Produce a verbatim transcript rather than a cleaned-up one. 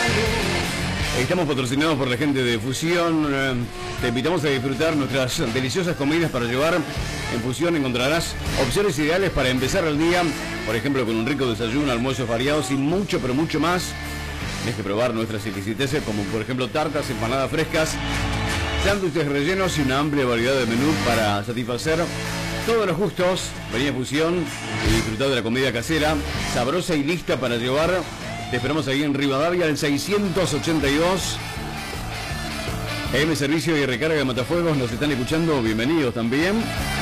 Estamos patrocinados por la gente de Fusión. Te invitamos a disfrutar nuestras deliciosas comidas para llevar. En Fusión encontrarás opciones ideales para empezar el día, por ejemplo con un rico desayuno, almuerzos variados y mucho, pero mucho más. Tienes que probar nuestras exquisiteces como por ejemplo tartas, empanadas frescas, sándwiches rellenos y una amplia variedad de menús para satisfacer todos los gustos. Vení a Fusión y disfrutad de la comida casera, sabrosa y lista para llevar. Te esperamos ahí en Rivadavia, el seiscientos ochenta y dos. M Servicio y Recarga de Matafuegos, nos están escuchando, bienvenidos también.